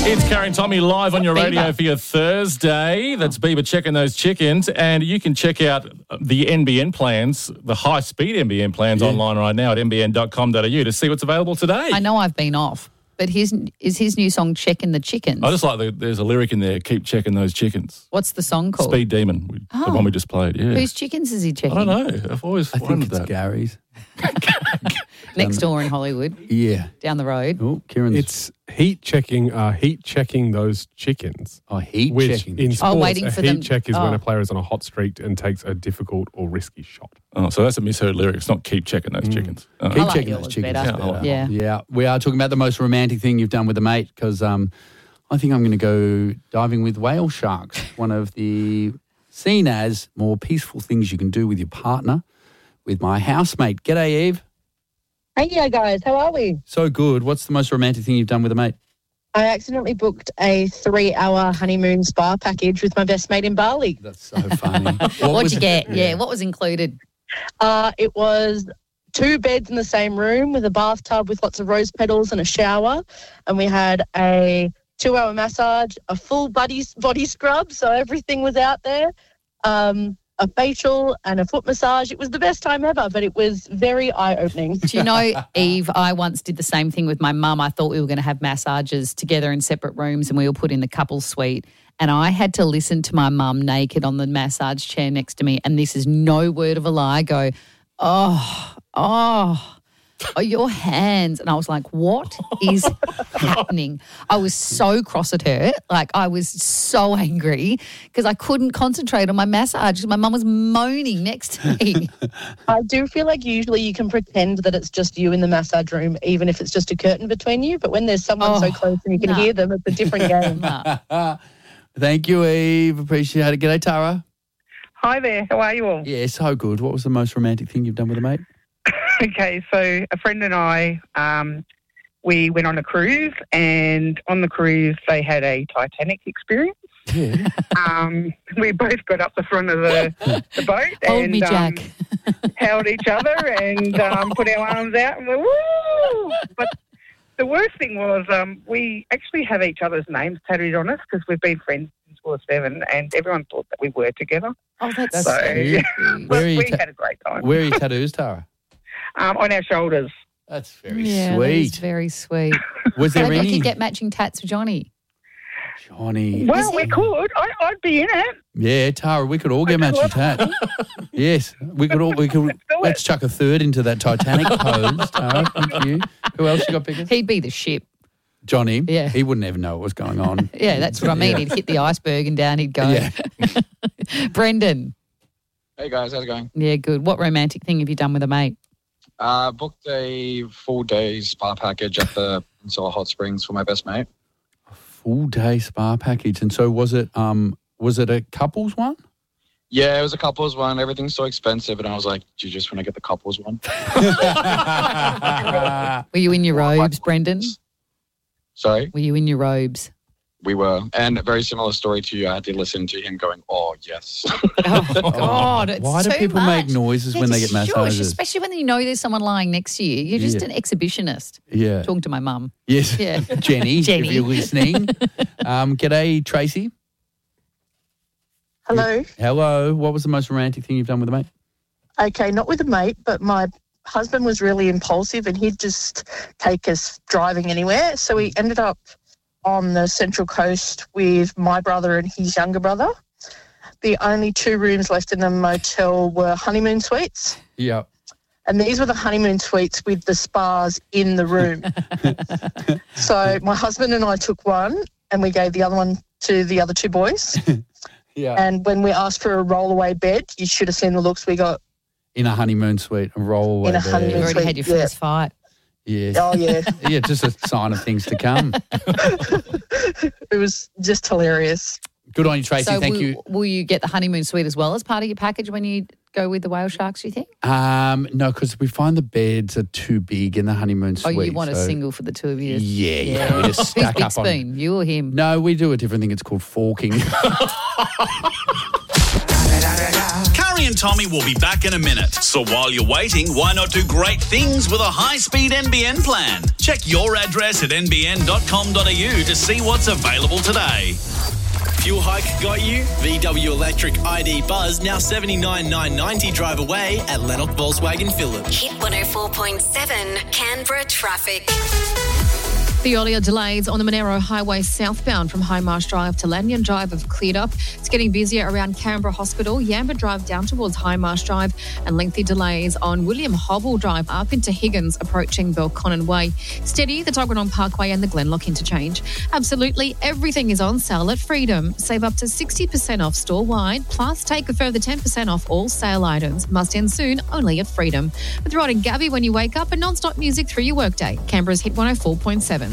It's Carrie and Tommy live on your radio Bieber. for your Thursday. That's Bieber checking those chickens. And you can check out the NBN plans, the high-speed NBN plans online right now at nbn.com.au to see what's available today. I know I've been off, but is his new song Checking the Chickens? I just like there's a lyric in there, keep checking those chickens. What's the song called? Speed Demon, the one we just played, yeah. Whose chickens is he checking? I don't know. I've always I think wondered it's that. Gary's. Next door in Hollywood, Yeah. down the road. Oh, Kieran's. It's heat checking those chickens. Oh, heat Which checking. in sports, waiting a for heat them- check is when oh. a player is on a hot streak and takes a difficult or risky shot. Oh, so that's a misheard lyric. It's not keep checking those chickens. Oh. Keep I like checking yours those chickens. better. Yeah, I like Yeah. Yeah. We are talking about the most romantic thing you've done with a mate because I think I'm going to go diving with whale sharks, one of the seen as more peaceful things you can do with your partner, with my housemate. G'day, Eve. Hey, yeah, guys. How are we? So good. What's the most romantic thing you've done with a mate? I accidentally booked a 3-hour honeymoon spa package with my best mate in Bali. That's so funny. What'd you get? Yeah, what was included? It was 2 beds in the same room with a bathtub with lots of rose petals and a shower. And we had a 2-hour massage, a full body scrub, so everything was out there, a facial and a foot massage. It was the best time ever, but it was very eye-opening. Do you know, Eve, I once did the same thing with my mum. I thought we were going to have massages together in separate rooms and we were put in the couple's suite. And I had to listen to my mum naked on the massage chair next to me. And this is no word of a lie. Go, oh, your hands. And I was like, what is happening? I was so cross at her. Like, I was so angry because I couldn't concentrate on my massage. My mum was moaning next to me. I do feel like usually you can pretend that it's just you in the massage room, even if it's just a curtain between you. But when there's someone so close and you can hear them, it's a different game. Thank you, Eve. Appreciate it. G'day, Tara. Hi there, how are you all? Yeah, so good. What was the most romantic thing you've done with a mate? Okay, so a friend and I, we went on a cruise, and on the cruise they had a Titanic experience. Yeah. We both got up the front of the boat Hold and me, Jack. held each other and put our arms out and went, woo! But the worst thing was we actually have each other's names tattooed on us because we've been friends since we were 7 and everyone thought that we were together. Oh, that's So cute. Where are you we had a great time. Where are your tattoos, Tara? On our shoulders. That's very yeah, that is sweet. very sweet. Was there Maybe any? you could get matching tats for Johnny. Johnny. Well, we could. I'd be in it. Yeah, Tara, we could all get matching tats. Yes, we could all. Let's chuck a third into that Titanic pose, Tara. Thank you. Who else you got picking? He'd be the ship. Johnny. Yeah. He wouldn't even know what was going on. Yeah, that's what I mean. He'd hit the iceberg and down he'd go. Yeah. Brendan. Hey guys, how's it going? Yeah, good. What romantic thing have you done with a mate? Booked a full-day spa package at the Peninsula Hot Springs for my best mate. Full day spa package. And so was it a couples one? Yeah, it was a couples one. Everything's so expensive, and I was like, "Do you just want to get the couples one?" Were you in your robes, Brendan? Sorry, Were you in your robes? we were, and a very similar story to you. I had to listen to him going, "Oh yes." Oh, God. It's Why do too people make much. noises when they get just shush, massages? especially when you know there's someone lying next to you. You're just Yeah. an exhibitionist. Yeah. Talking to my mum. Yes. Yeah. Jenny, Jenny. if you're listening. G'day, Tracy. Hello. Hello. What was the most romantic thing you've done with a mate? Okay, not with a mate, but my husband was really impulsive and he'd just take us driving anywhere. So we ended up on the Central Coast with my brother and his younger brother. The only 2 rooms left in the motel were honeymoon suites. Yeah. And these were the honeymoon suites with the spas in the room. So my husband and I took one and we gave the other one to the other 2 boys. Yeah. And when we asked for a rollaway bed, you should have seen the looks we got. In a honeymoon suite, a roll away In a bed. honeymoon You already had your first fight. Yes. Oh, yeah. Yeah, just a sign of things to come. It was just hilarious. Good on you, Tracy. So Thank you. will you get the honeymoon suite as well as part of your package when you go with the whale sharks, do you think? No, because we find the beds are too big in the honeymoon Oh, suite. you want a so- single for the 2 of you? Yeah. We just Who's stack big up on. spoon, you or him? No, we do a different thing. It's called forking. Carrie Tommy and Tommy will be back in a minute. So while you're waiting, why not do great things with a high-speed NBN plan? Check your address at nbn.com.au to see what's available today. Fuel hike got you? VW Electric ID Buzz now $79,990 drive away at Lennox Volkswagen Phillip. Hit 104.7 Canberra traffic. The earlier delays on the Monero Highway southbound from High Marsh Drive to Lanyon Drive have cleared up. It's getting busier around Canberra Hospital, Yamba Drive down towards High Marsh Drive, and lengthy delays on William Hobble Drive up into Higgins approaching Belconnen Way. Steady, the Tuggeranong Parkway and the Glenlock interchange. Absolutely everything is on sale at Freedom. Save up to 60% off store-wide, plus take a further 10% off all sale items. Must end soon, only at Freedom. With Rod and Gabby when you wake up and non-stop music through your workday. Canberra's Hit 104.7.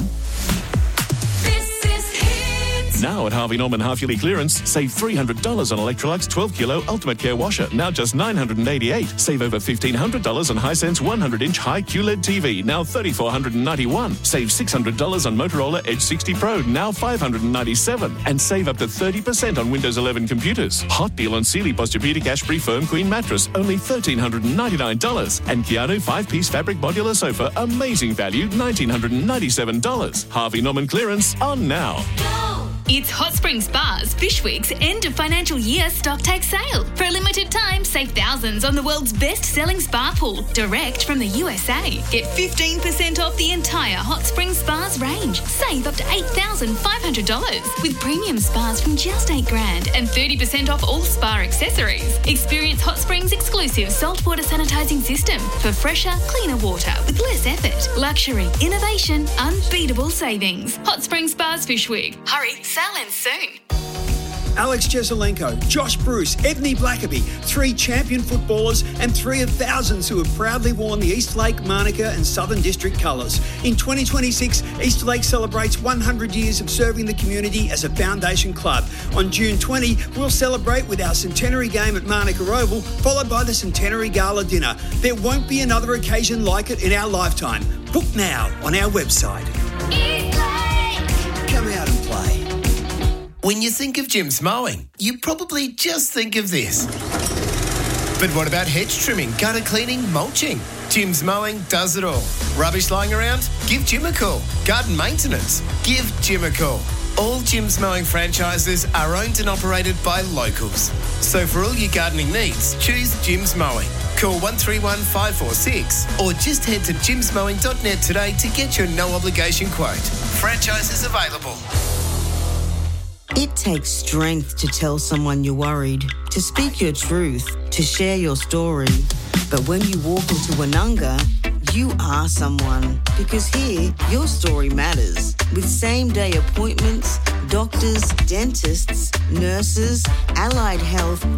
Now at Harvey Norman half-yearly clearance, save $300 on Electrolux 12-kilo Ultimate Care washer, now just $988. Save over $1,500 on Hisense 100-inch high QLED TV, now $3,491. Save $600 on Motorola Edge 60 Pro, now $597. And save up to 30% on Windows 11 computers. Hot deal on Sealy Posturepedic Ash-Free Firm Queen mattress, only $1,399. And Keanu 5-piece fabric modular sofa, amazing value, $1,997. Harvey Norman clearance on now. It's Hot Springs Spas Fish Week's end of financial year stock take sale. For a limited time, save thousands on the world's best-selling spa pool, direct from the USA. Get 15% off the entire Hot Springs Spas range. Save up to $8,500 with premium spas from just $8,000 and 30% off all spa accessories. Experience Hot Springs' exclusive saltwater sanitizing system for fresher, cleaner water with less effort. Luxury, innovation, unbeatable savings. Hot Springs Spas Fish Week. Hurry, sale ends soon. Alex Jesselenko, Josh Bruce, Ebony Blackaby, 3 champion footballers and 3 of thousands who have proudly worn the Eastlake, Manuka and Southern District colours. In 2026, Eastlake celebrates 100 years of serving the community as a foundation club. On June 20, we'll celebrate with our centenary game at Manuka Oval, followed by the centenary gala dinner. There won't be another occasion like it in our lifetime. Book now on our website. Come out and play. When you think of Jim's Mowing, you probably just think of this. But what about hedge trimming, gutter cleaning, mulching? Jim's Mowing does it all. Rubbish lying around? Give Jim a call. Garden maintenance? Give Jim a call. All Jim's Mowing franchises are owned and operated by locals. So for all your gardening needs, choose Jim's Mowing. Call 131 546 or just head to jimsmowing.net today to get your no-obligation quote. Franchises available. It takes strength to tell someone you're worried, to speak your truth, to share your story. But when you walk into Anunga, you are someone. Because here, your story matters. With same-day appointments, doctors, dentists, nurses, allied health